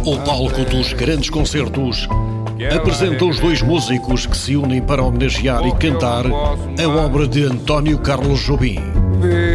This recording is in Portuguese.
O palco dos grandes concertos apresenta os dois músicos que se unem para homenagear e cantar a obra de António Carlos Jobim.